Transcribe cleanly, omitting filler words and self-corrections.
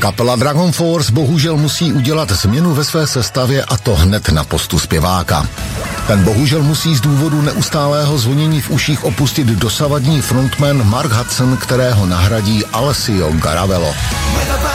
Kapela Dragon Force bohužel musí udělat změnu ve své sestavě, a to hned na postu zpěváka. Ten bohužel musí z důvodu neustálého zvonění v uších opustit dosavadní frontman Mark Hudson, kterého nahradí Alessio Garavello.